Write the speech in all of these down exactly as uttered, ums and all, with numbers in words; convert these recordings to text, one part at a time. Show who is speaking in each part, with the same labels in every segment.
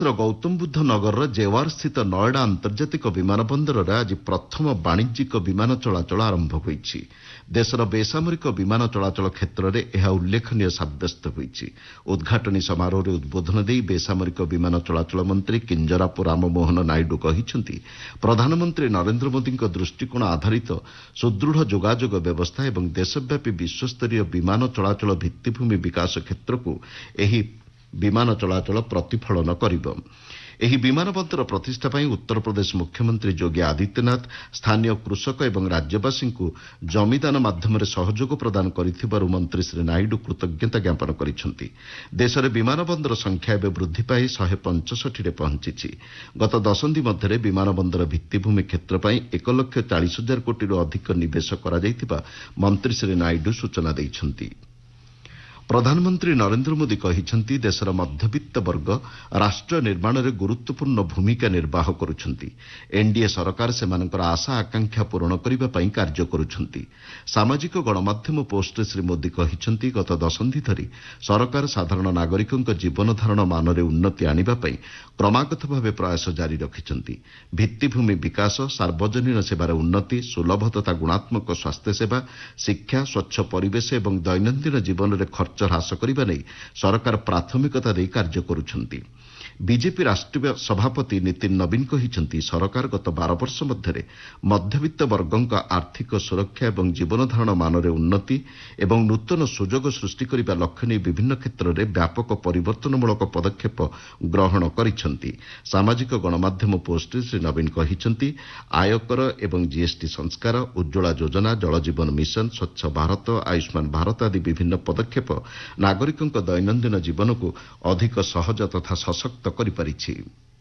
Speaker 1: ଗୌତମ ବୁଦ୍ଧ ନଗରର ଜେୱାର ସ୍ଥିତ ନଏଡା ଆନ୍ତର୍ଜାତିକ ବିମାନ ବନ୍ଦରରେ ଆଜି ପ୍ରଥମ ବାଣିଜ୍ୟିକ ବିମାନ ଚଳାଚଳ ଆରମ୍ଭ ହୋଇଛି। ଦେଶର ବେସାମରିକ ବିମାନ ଚଳାଚଳ କ୍ଷେତ୍ରରେ ଏହା ଉଲ୍ଲେଖନୀୟ ସାବ୍ୟସ୍ତ ହୋଇଛି। ଉଦ୍ଘାଟନୀ ସମାରୋହରେ ଉଦ୍ବୋଧନ ଦେଇ ବେସାମରିକ ବିମାନ ଚଳାଚଳ ମନ୍ତ୍ରୀ କିଞ୍ଜରାପୁ ରାମମୋହନ ନାଇଡୁ କହିଛନ୍ତି, ପ୍ରଧାନମନ୍ତ୍ରୀ ନରେନ୍ଦ୍ର ମୋଦିଙ୍କ ଦୃଷ୍ଟିକୋଣ ଆଧାରିତ ସୁଦୃଢ଼ ଯୋଗାଯୋଗ ବ୍ୟବସ୍ଥା ଏବଂ ଦେଶବ୍ୟାପୀ ବିଶ୍ୱସ୍ତରୀୟ ବିମାନ ଚଳାଚଳ ଭିତ୍ତିଭୂମି ବିକାଶ କ୍ଷେତ୍ରକୁ ଏହି ବିମାନ ଚଳାଚଳ ପ୍ରତିଫଳନ କରିବ। ଏହି ବିମାନ ବନ୍ଦର ପ୍ରତିଷ୍ଠା ପାଇଁ ଉତ୍ତରପ୍ରଦେଶ ମୁଖ୍ୟମନ୍ତ୍ରୀ ଯୋଗୀ ଆଦିତ୍ୟନାଥ ସ୍ଥାନୀୟ କୃଷକ ଏବଂ ରାଜ୍ୟବାସୀଙ୍କୁ ଜମିଦାନ ମାଧ୍ୟମରେ ସହଯୋଗ ପ୍ରଦାନ କରିଥିବାରୁ ମନ୍ତ୍ରୀ ଶ୍ରୀ ନାଇଡୁ କୃତଜ୍ଞତା ଜ୍ଞାପନ କରିଛନ୍ତି। ଦେଶରେ ବିମାନ ବନ୍ଦର ସଂଖ୍ୟା ଏବେ ବୃଦ୍ଧି ପାଇ ଶହେ ପଞ୍ଚଷଠିରେ ପହଞ୍ଚିଛି। ଗତ ଦଶନ୍ଧି ମଧ୍ୟରେ ବିମାନ ବନ୍ଦର ଭିତ୍ତିଭୂମି କ୍ଷେତ୍ର ପାଇଁ ଏକ ଲକ୍ଷ ଚାଳିଶ ହଜାର କୋଟିରୁ ଅଧିକ ନିବେଶ କରାଯାଇଥିବା ମନ୍ତ୍ରୀ ଶ୍ରୀ ନାଇଡୁ ସୂଚନା ଦେଇଛନ୍ତି। ପ୍ରଧାନମନ୍ତ୍ରୀ ନରେନ୍ଦ୍ର ମୋଦି କହିଛନ୍ତି, ଦେଶର ମଧ୍ୟବିତ୍ତ ବର୍ଗ ରାଷ୍ଟ୍ର ନିର୍ମାଣରେ ଗୁରୁତ୍ୱପୂର୍ଣ୍ଣ ଭୂମିକା ନିର୍ବାହ କରୁଛନ୍ତି। ଏନ୍ଡିଏ ସରକାର ସେମାନଙ୍କର ଆଶା ଆକାଂକ୍ଷା ପୂରଣ କରିବା ପାଇଁ କାର୍ଯ୍ୟ କରୁଛନ୍ତି। ସାମାଜିକ ଗଣମାଧ୍ୟମ ପୋଷ୍ଟରେ ଶ୍ରୀ ମୋଦି କହିଛନ୍ତି, ଗତ ଦଶନ୍ଧି ଧରି ସରକାର ସାଧାରଣ ନାଗରିକଙ୍କ ଜୀବନଧାରଣ ମାନରେ ଉନ୍ନତି ଆଣିବା ପାଇଁ କ୍ରମାଗତ ଭାବେ ପ୍ରୟାସ ଜାରି ରଖିଛନ୍ତି। ଭିତ୍ତିଭୂମି ବିକାଶ, ସାର୍ବଜନୀନ ସେବାର ଉନ୍ନତି, ସୁଲଭ ତଥା ଗୁଣାତ୍ମକ ସ୍ୱାସ୍ଥ୍ୟସେବା, ଶିକ୍ଷା, ସ୍ୱଚ୍ଛ ପରିବେଶ ଏବଂ ଦୈନନ୍ଦିନ ଜୀବନରେ ଖର୍ଚ୍ଚ ହ୍ରାସ କରିବା ନେଇ ସରକାର ପ୍ରାଥମିକତା ଦେଇ କାର୍ଯ୍ୟ କରୁଛନ୍ତି। ବିଜେପି ରାଷ୍ଟ୍ରୀୟ ସଭାପତି ନୀତିନ ନବୀନ କହିଛନ୍ତି, ସରକାର ଗତ ବାର ବର୍ଷ ମଧ୍ୟରେ ମଧ୍ୟବିତ୍ତ ବର୍ଗଙ୍କ ଆର୍ଥିକ ସୁରକ୍ଷା ଏବଂ ଜୀବନଧାରଣ ମାନରେ ଉନ୍ନତି ଏବଂ ନୂତନ ସୁଯୋଗ ସୃଷ୍ଟି କରିବା ଲକ୍ଷ୍ୟ ନେଇ ବିଭିନ୍ନ କ୍ଷେତ୍ରରେ ବ୍ୟାପକ ପରିବର୍ତ୍ତନମୂଳକ ପଦକ୍ଷେପ ଗ୍ରହଣ କରିଛନ୍ତି। ସାମାଜିକ ଗଣମାଧ୍ୟମ ପୋଷ୍ଟରେ ଶ୍ରୀ ନବୀନ କହିଛନ୍ତି, ଆୟକର ଏବଂ ଜିଏସ୍ଟି ସଂସ୍କାର, ଉଜ୍ଜଳା ଯୋଜନା, ଜଳଜୀବନ ମିଶନ, ସ୍ୱଚ୍ଛ ଭାରତ, ଆୟୁଷ୍ମାନ ଭାରତ ଆଦି ବିଭିନ୍ନ ପଦକ୍ଷେପ ନାଗରିକଙ୍କ ଦୈନନ୍ଦିନ ଜୀବନକୁ ଅଧିକ ସହଜ ତଥା ସଶକ୍ତ କରିପାରିଛି।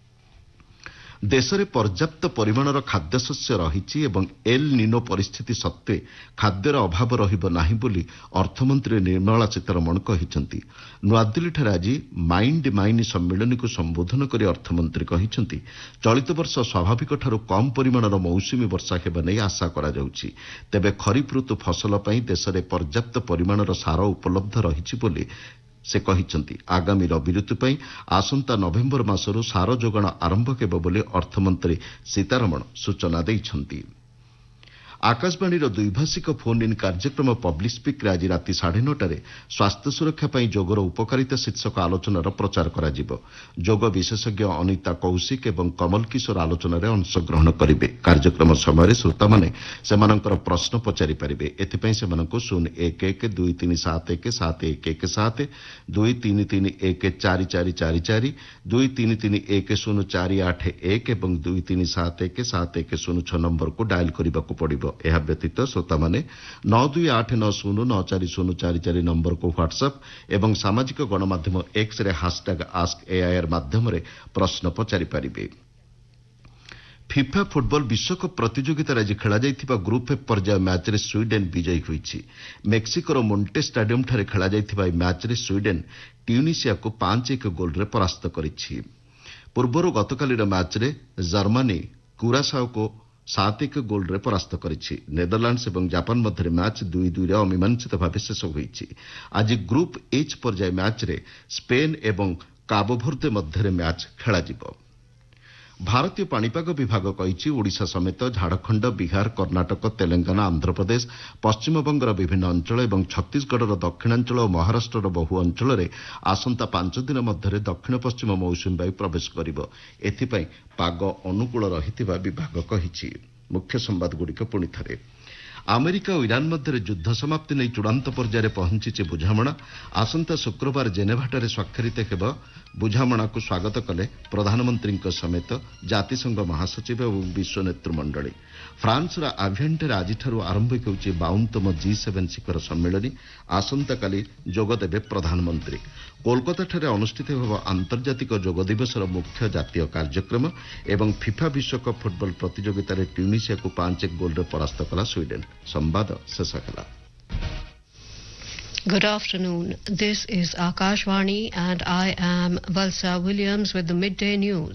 Speaker 1: ଦେଶରେ ପର୍ଯ୍ୟାପ୍ତ ପରିମାଣର ଖାଦ୍ୟଶସ୍ୟ ରହିଛି ଏବଂ ଏଲ୍ ନିନୋ ପରିସ୍ଥିତି ସତ୍ତ୍ୱେ ଖାଦ୍ୟର ଅଭାବ ରହିବ ନାହିଁ ବୋଲି ଅର୍ଥମନ୍ତ୍ରୀ ନିର୍ମଳା ସୀତାରମଣ କହିଛନ୍ତି। ନୂଆଦିଲ୍ଲୀଠାରେ ଆଜି ମାଇଣ୍ଡ ମାଇନ୍ ସମ୍ମିଳନୀକୁ ସମ୍ବୋଧନ କରି ଅର୍ଥମନ୍ତ୍ରୀ କହିଛନ୍ତି, ଚଳିତ ବର୍ଷ ସ୍ୱାଭାବିକଠାରୁ କମ୍ ପରିମାଣର ମୌସୁମୀ ବର୍ଷା ହେବା ନେଇ ଆଶା କରାଯାଉଛି। ତେବେ ଖରିଫ ଋତୁ ଫସଲ ପାଇଁ ଦେଶରେ ପର୍ଯ୍ୟାପ୍ତ ପରିମାଣର ସାର ଉପଲବ୍ଧ ରହିଛି ବୋଲି ସେ କହିଛନ୍ତି। ଆଗାମୀ ରବି ଋତୁ ପାଇଁ ଆସନ୍ତା ନଭେମ୍ବର ମାସରୁ ସାର ଯୋଗାଣ ଆରମ୍ଭ ହେବ ବୋଲି ଅର୍ଥମନ୍ତ୍ରୀ ସୀତାରମଣ ସୂଚନା ଦେଇଛନ୍ତି। ଆକାଶବାଣୀର ଦ୍ୱିଭାଷିକ ଫୋନ୍ ଇନ୍ କାର୍ଯ୍ୟକ୍ରମ ପବ୍ଲିକ୍ ସ୍ପିକ୍ରେ ଆଜି ରାତି ସାଢ଼େ ନଅଟାରେ ସ୍ୱାସ୍ଥ୍ୟ ସୁରକ୍ଷା ପାଇଁ ଯୋଗର ଉପକାରିତା ଶୀର୍ଷକ ଆଲୋଚନାର ପ୍ରଚାର କରାଯିବ। ଯୋଗ ବିଶେଷଜ୍ଞ ଅନିତା କୌଶିକ ଏବଂ କମଲ କିଶୋର ଆଲୋଚନାରେ ଅଂଶଗ୍ରହଣ କରିବେ। କାର୍ଯ୍ୟକ୍ରମ ସମୟରେ ଶ୍ରୋତାମାନେ ସେମାନଙ୍କର ପ୍ରଶ୍ନ ପଚାରିପାରିବେ। ଏଥିପାଇଁ ସେମାନଙ୍କୁ ଶୂନ ଏକ ଏକ ଦୁଇ ତିନି ସାତ ଏକ ସାତ ଏକ ଏକ ସାତ, ଦୁଇ ତିନି ତିନି ଏକ ଚାରି ଚାରି ଚାରି ଚାରି, ଦୁଇ ତିନି ତିନି ଏକ ଶୂନ ଚାରି ଆଠ ଏକ ଏବଂ ଦୁଇ ତିନି ସାତ ଏକ ସାତ ଏକ ଶୂନ ଛଅ ନମ୍ବରକୁ ଡାଏଲ୍ କରିବାକୁ ପଡ଼ିବ। ଏହା ବ୍ୟତୀତ ଶ୍ରୋତାମାନେ ନଅ ଦୁଇ ଆଠ ନଅ ଶୂନ ନଅ ଚାରି ଶୂନ ଚାରି ଚାରି ନମ୍ବରକୁ ହ୍ୱାଟ୍ସଆପ୍ ଏବଂ ସାମାଜିକ ଗଣମାଧ୍ୟମ ଏକ୍ସରେ ହାସ୍ଟ୍ୟାଗ୍ ଆସ୍କ ଏଆଇଆର୍ ମାଧ୍ୟମରେ ପ୍ରଶ୍ନ ପଚାରିପାରିବେ। ଫିଫା ଫୁଟବଲ ବିଶ୍ୱକପ୍ ପ୍ରତିଯୋଗିତାରେ ଆଜି ଖେଳାଯାଇଥିବା ଗ୍ରୁପ୍ ଏଫ୍ ପର୍ଯ୍ୟାୟ ମ୍ୟାଚ୍ରେ ସ୍ୱିଡେନ୍ ବିଜୟୀ ହୋଇଛି। ମେକ୍ସିକୋର ମୋଣ୍ଟେ ଷ୍ଟାଡିୟମ୍ଠାରେ ଖେଳାଯାଇଥିବା ଏହି ମ୍ୟାଚ୍ରେ ସ୍ୱିଡେନ୍ ଟ୍ୟୁନିସିଆକୁ ପାଞ୍ଚ ଏକ ଗୋଲ୍ରେ ପରାସ୍ତ କରିଛି। ପୂର୍ବରୁ ଗତକାଲିର ମ୍ୟାଚ୍ରେ ଜର୍ମାନୀ କୁରାସାଓକୁ ସାତ ଏକ ଗୋଲ୍ରେ ପରାସ୍ତ କରିଛି। ନେଦରଲ୍ୟାଣ୍ଡସ୍ ଏବଂ ଜାପାନ ମଧ୍ୟରେ ମ୍ୟାଚ୍ ଦୁଇ ଦୁଇରେ ଅମୀମାଂସିତ ଭାବେ ଶେଷ ହୋଇଛି। ଆଜି ଗ୍ରୁପ୍ ଏଚ୍ ପର୍ଯ୍ୟାୟ ମ୍ୟାଚ୍ରେ ସ୍ପେନ୍ ଏବଂ କାବୋଭର୍ଦେ ମଧ୍ୟରେ ମ୍ୟାଚ୍ ଖେଳାଯିବ। ଭାରତୀୟ ପାଣିପାଗ ବିଭାଗ କହିଛି, ଓଡ଼ିଶା ସମେତ ଝାଡ଼ଖଣ୍ଡ, ବିହାର, କର୍ଣ୍ଣାଟକ, ତେଲେଙ୍ଗାନା, ଆନ୍ଧ୍ରପ୍ରଦେଶ, ପଶ୍ଚିମବଙ୍ଗର ବିଭିନ୍ନ ଅଞ୍ଚଳ ଏବଂ ଛତିଶଗଡ଼ର ଦକ୍ଷିଣାଞ୍ଚଳ ଓ ମହାରାଷ୍ଟ୍ରର ବହୁ ଅଞ୍ଚଳରେ ଆସନ୍ତା ପାଞ୍ଚ ଦିନ ମଧ୍ୟରେ ଦକ୍ଷିଣ ପଶ୍ଚିମ ମୌସୁମୀ ବାୟୁ ପ୍ରବେଶ କରିବ। ଏଥିପାଇଁ ପାଗ ଅନୁକୂଳ ରହିଥିବା ବିଭାଗ କହିଛି। ମୁଖ୍ୟ ସମ୍ବାଦଗୁଡ଼ିକ ପୁଣିଥରେ। ଆମେରିକା ଓ ଇରାନ୍ ମଧ୍ୟରେ ଯୁଦ୍ଧ ସମାପ୍ତି ନେଇ ଚୂଡ଼ାନ୍ତ ପର୍ଯ୍ୟାୟରେ ପହଞ୍ଚିଛି ବୁଝାମଣା। ଆସନ୍ତା ଶୁକ୍ରବାର ଜେନେଭାଠାରେ ସ୍ୱାକ୍ଷରିତ ହେବ। ବୁଝାମଣାକୁ ସ୍ୱାଗତ କଲେ ପ୍ରଧାନମନ୍ତ୍ରୀଙ୍କ ସମେତ ଜାତିସଂଘ ମହାସଚିବ ଏବଂ ବିଶ୍ୱ ନେତୃମଣ୍ଡଳୀ। ଫ୍ରାନ୍ସର ଆଭିଆନ୍ଠାରେ ଆଜିଠାରୁ ଆରମ୍ଭ ହେଉଛି ବାଉନତମ ଜି ସେଭେନ୍ ଶିଖର ସମ୍ମିଳନୀ। ଆସନ୍ତାକାଲି ଯୋଗଦେବେ ପ୍ରଧାନମନ୍ତ୍ରୀ। କୋଲକାତାଠାରେ ଅନୁଷ୍ଠିତ ହେବ ଆନ୍ତର୍ଜାତିକ ଯୋଗ ଦିବସର ମୁଖ୍ୟ ଜାତୀୟ କାର୍ଯ୍ୟକ୍ରମ ଏବଂ ଫିଫା ବିଶ୍ୱକପ୍ ଫୁଟବଲ ପ୍ରତିଯୋଗିତାରେ ଟ୍ୟୁନିସିଆକୁ ପାଞ୍ଚ ଏକ ଗୋଲ୍ରେ ପରାସ୍ତ କଲା ସ୍ୱିଡେନ୍। ସମ୍ବାଦ ଶେଷ ହେଲା।
Speaker 2: Good afternoon. This is Akashvani and I am Valsa Williams with the midday news.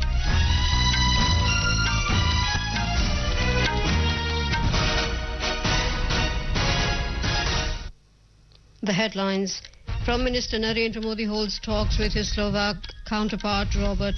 Speaker 2: The headlines. Prime Minister Narendra Modi holds talks with his Slovak counterpart Robert